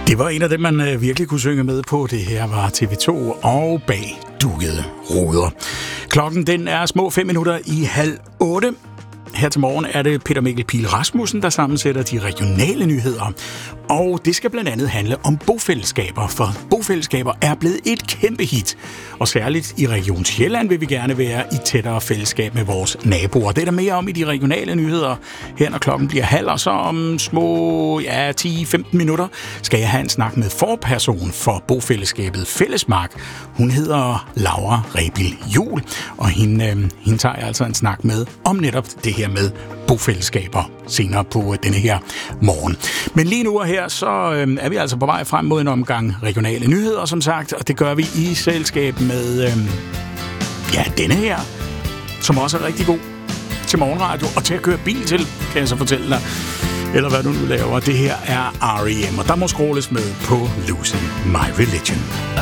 Det var en af dem, man virkelig kunne synge med på. Det her var TV2 og Bag dukkede ruder. Klokken den er små 7:05. Her til morgen er det Peter Mikkel Pihl Rasmussen, der sammensætter de regionale nyheder. Og det skal blandt andet handle om bofællesskaber, for bofællesskaber er blevet et kæmpe hit. Og særligt i Region Sjælland vil vi gerne være i tættere fællesskab med vores naboer. Det er der mere om i de regionale nyheder. Her når klokken bliver halv, og så om små 10-15 minutter skal jeg have en snak med forperson for bofællesskabet Fællesmark. Hun hedder Laura Rebild Juhl, og hende tager jeg altså en snak med om netop det her med bofællesskaber senere på denne her morgen. Men lige nu og her, så er vi altså på vej frem mod en omgang regionale nyheder, som sagt, og det gør vi i selskab med denne her, som også er rigtig god til morgenradio og til at køre bil til, kan jeg så fortælle dig, eller hvad du nu laver. Det her er R.E.M., og der må scrolles med på Losing My Religion.